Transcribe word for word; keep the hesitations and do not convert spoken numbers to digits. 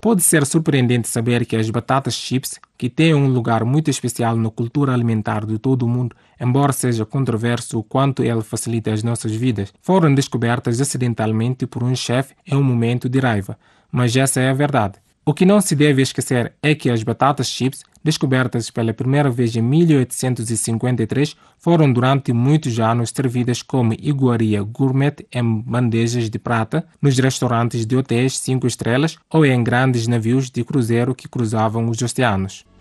Pode ser surpreendente saber que as batatas chips, que têm um lugar muito especial na cultura alimentar de todo o mundo, embora seja controverso o quanto ele facilita as nossas vidas, foram descobertas acidentalmente por um chefe em um momento de raiva. Mas essa é a verdade. O que não se deve esquecer é que as batatas chips, descobertas pela primeira vez em mil oitocentos e cinquenta e três, foram durante muitos anos servidas como iguaria gourmet em bandejas de prata nos restaurantes de hotéis cinco estrelas ou em grandes navios de cruzeiro que cruzavam os oceanos.